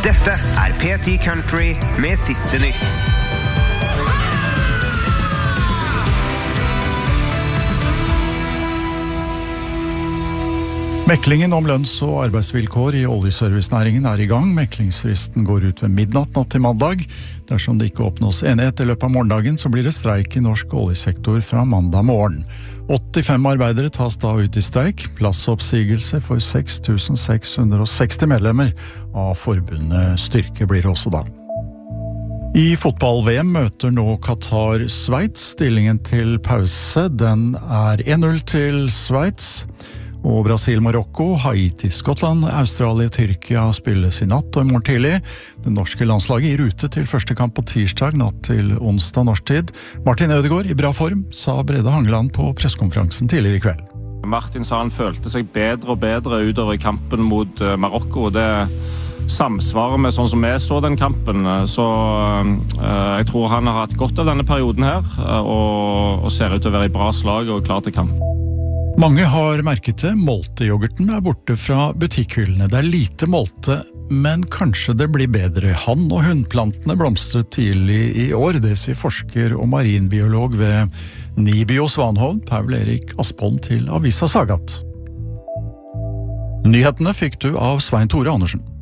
Dette P10 Country med siste nytt. Meklingen om lønns- og arbeidsvilkår i oljeservicenæringen I gang. Meklingsfristen går ut ved midnatt natt til mandag. Dersom det ikke oppnås enighet I løpet av morgendagen, så blir det streik I norsk oljesektor fra mandag morgen. 85 arbeidere tas da ut I streik. Plassoppsigelse for 6.660 medlemmer av forbundet Styrke blir også da. I fotball-VM møter nå Qatar Sveits. Stillingen til pause, den 1-0 til Sveits. Og Brasil, Marokko, Haiti, Skottland, Australia, Tyrkia spilles I natt og I morgen tidlig. Det norske landslaget I rute til første kamp på tirsdag natt til onsdag norsk tid. Martin Ødegaard I bra form, sa Brede Hangeland på presskonferansen tidligere I kveld. Martin sa han følte seg bedre og bedre utover kampen mot Marokko, og det samsvarer med sånn som vi så den kampen. Så jeg tror han har hatt godt av denne perioden her, og ser ut til å være I bra slag og klar til kamp. Mange har merket det, Molte-yoghurten borte fra butikkhyllene. Det lite Molte, men kanskje det blir bedre. Han- og hundplantene blomstret tidlig I år, det sier forsker og marinbiolog ved Nibio Svanhovd, Paul Erik Aspond til Avisa Sagat. Nyhetene fikk du av Svein Tore Andersen.